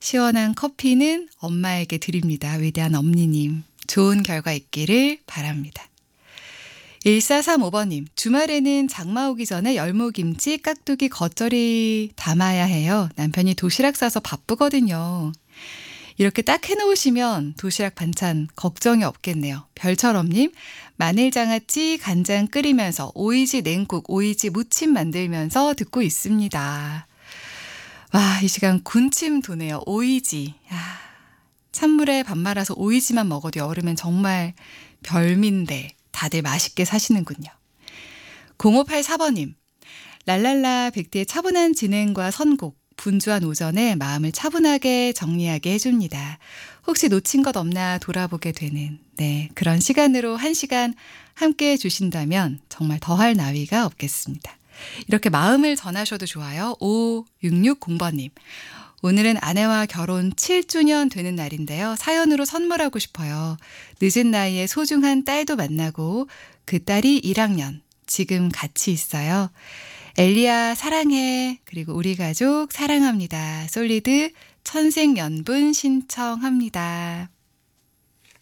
시원한 커피는 엄마에게 드립니다. 위대한 엄니님. 좋은 결과 있기를 바랍니다. 1435번님, 주말에는 장마 오기 전에 열무김치, 깍두기, 겉절이 담아야 해요. 남편이 도시락 싸서 바쁘거든요. 이렇게 딱 해놓으시면 도시락 반찬 걱정이 없겠네요. 별처럼님, 마늘장아찌 간장 끓이면서 오이지 냉국, 오이지 무침 만들면서 듣고 있습니다. 와, 이 시간 군침 도네요. 오이지. 찬물에 밥 말아서 오이지만 먹어도 여름엔 정말 별미인데 다들 맛있게 사시는군요. 0584번님, 랄랄라 백디의 차분한 진행과 선곡, 분주한 오전에 마음을 차분하게 정리하게 해줍니다. 혹시 놓친 것 없나 돌아보게 되는 그런 시간으로 1시간 함께 해주신다면 정말 더할 나위가 없겠습니다. 이렇게 마음을 전하셔도 좋아요. 5660번님. 오늘은 아내와 결혼 7주년 되는 날인데요. 사연으로 선물하고 싶어요. 늦은 나이에 소중한 딸도 만나고 그 딸이 1학년. 지금 같이 있어요. 엘리야 사랑해. 그리고 우리 가족 사랑합니다. 솔리드 천생연분 신청합니다.